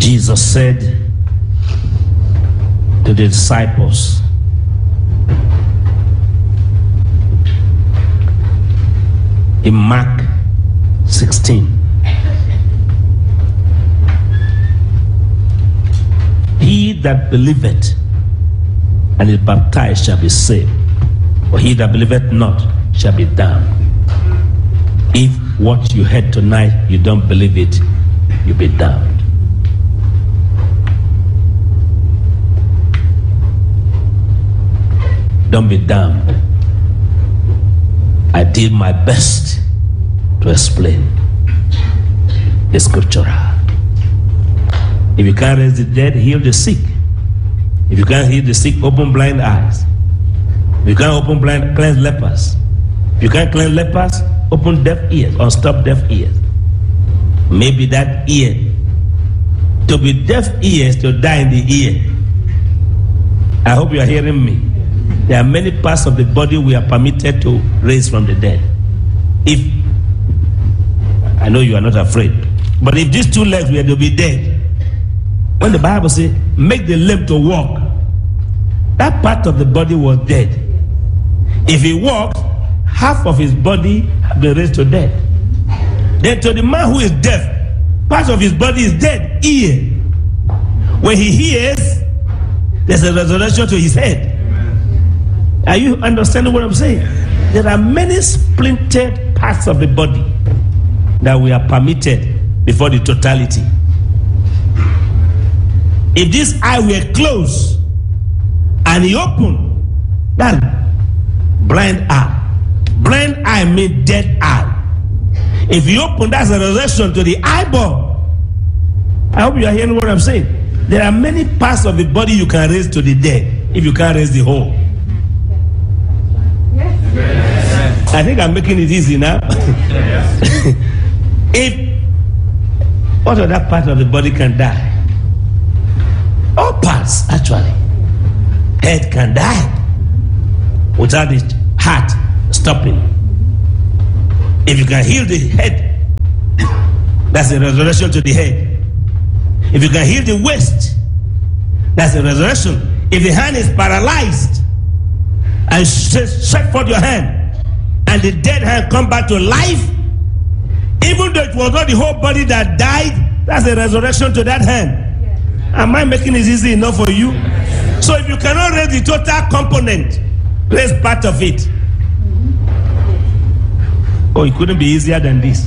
Jesus said to the disciples, in Mark 16, he that believeth and is baptized shall be saved, but he that believeth not shall be damned. If what you heard tonight, you don't believe it, you'll be damned. Don't be damned. I did my best to explain the scripture. If you can't raise the dead, heal the sick. If you can't heal the sick, open blind eyes. If you can't cleanse lepers. If you can't cleanse lepers, open deaf ears or stop deaf ears. Maybe that ear, to be deaf ears, to die in the ear. I hope you are hearing me. There are many parts of the body we are permitted to raise from the dead. If, I know you are not afraid, but if these two legs were to be dead, when the Bible says, make the limb to walk, that part of the body was dead. If he walks, half of his body has been raised to death. Then to the man who is deaf, part of his body is dead, ear. When he hears, there's a resurrection to his head. Are you understanding what I'm saying? There are many splintered parts of the body that we are permitted before the totality. If this eye were closed and he opened, that blind eye. Blind eye means dead eye. If you open, that's a resurrection to the eyeball. I hope you are hearing what I'm saying. There are many parts of the body you can raise to the dead if you can't raise the whole. I think I'm making it easy now. If what other part of the body can die? All parts, actually. Head can die without the heart stopping. If you can heal the head, that's a resurrection to the head. If you can heal the waist, that's a resurrection. If the hand is paralyzed, and stretch forth your hand, and the dead hand come back to life, even though it was not the whole body that died, that's a resurrection to that hand. Am I making it easy enough for you? So if you cannot raise the total component, raise part of it. Oh, it couldn't be easier than this.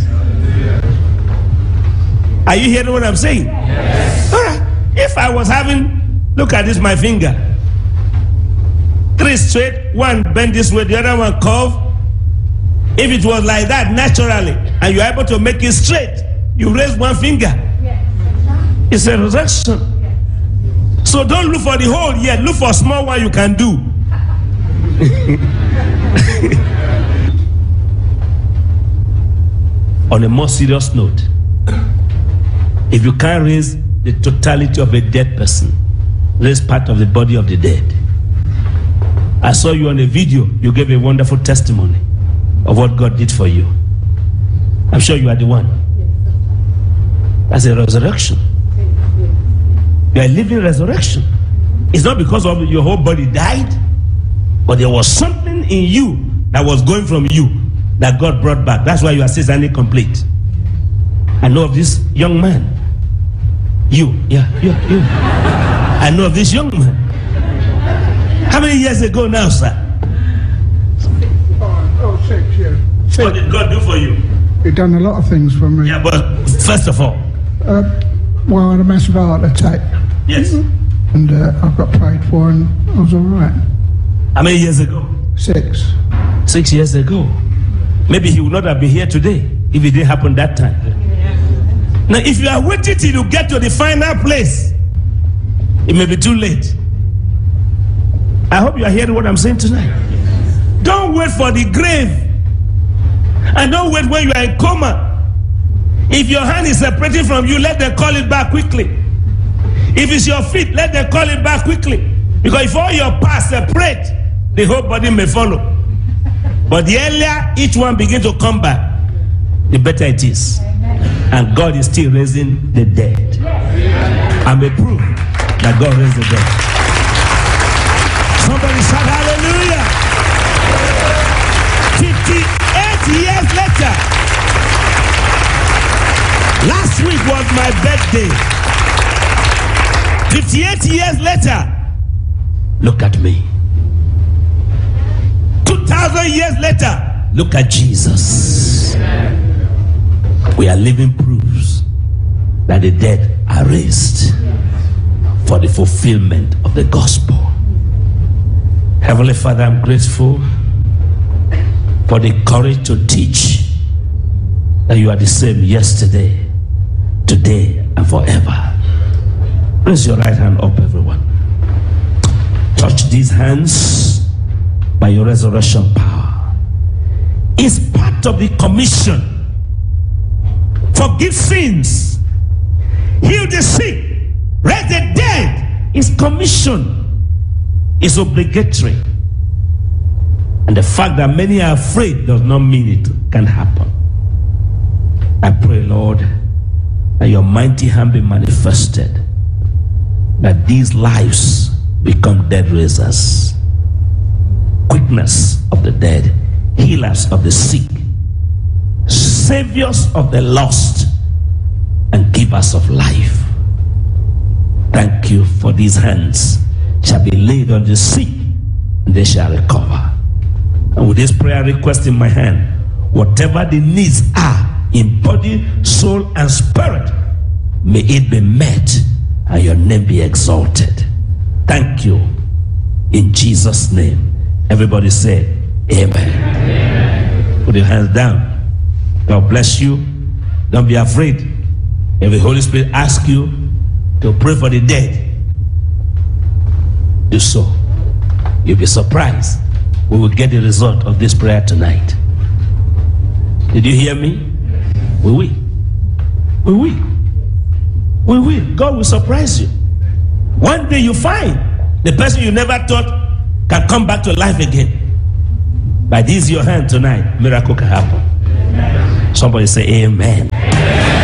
Are you hearing what I'm saying? Yes. All right. If I was having, look at this, my finger. 3 straight, one bend this way, the other one curve. If it was like that naturally, and you're able to make it straight, you raise one finger. It's a resurrection. So don't look for the whole yet, look for a small one you can do. On a more serious note, if you can't raise the totality of a dead person, raise part of the body of the dead. I saw you on a video. You gave a wonderful testimony of what God did for you. I'm sure you are the one. That's a resurrection. You are a living resurrection. It's not because of your whole body died, but there was something in you that was going from you that God brought back. That's why you are seasonally complete. I know of this young man. You. I know of this young man. How many years ago now, sir? 6 years. What did God do for you? He done a lot of things for me. Yeah, but first of all, well, I had a massive heart attack. Yes. And I got prayed for and I was all right. How many years ago? 6. 6 years ago. Maybe he would not have been here today if it didn't happen that time. Now, if you are waiting till you get to the final place, it may be too late. I hope you are hearing what I'm saying tonight. Don't wait for the grave. And don't wait when you are in coma. If your hand is separating from you, let them call it back quickly. If it's your feet, let them call it back quickly. Because if all your parts separate, the whole body may follow. But the earlier each one begins to come back, the better it is. And God is still raising the dead. and be proof that God raised the dead. Somebody shout hallelujah. 58 years later, last week was my birthday. 58 years later, look at me. 2,000 years later, look at Jesus. We are living proofs that the dead are raised for the fulfillment of the gospel. Heavenly Father, I'm grateful for the courage to teach that you are the same yesterday, today, and forever. Raise your right hand up, everyone. Touch these hands by your resurrection power. It's part of the commission. Forgive sins, heal the sick, raise the dead. It's commission. It's obligatory. And the fact that many are afraid does not mean it can happen. I pray, Lord, that your mighty hand be manifested, that these lives become dead raisers, quickness of the dead, healers of the sick, saviors of the lost, and givers of life. Thank you for these hands shall be laid on the sick, and they shall recover. And with this prayer request in my hand, whatever the needs are in body, soul, and spirit, may it be met and your name be exalted. Thank you. In Jesus' name. Everybody say amen. Amen. Put your hands down. God bless you. Don't be afraid. If the Holy Spirit asks you to pray for the dead, do so. You'll be surprised. We will get the result of this prayer tonight. Did you hear me? We will. We will. We will. God will surprise you. One day you find the person you never thought can come back to life again. By this your hand tonight, miracle can happen. Somebody say amen.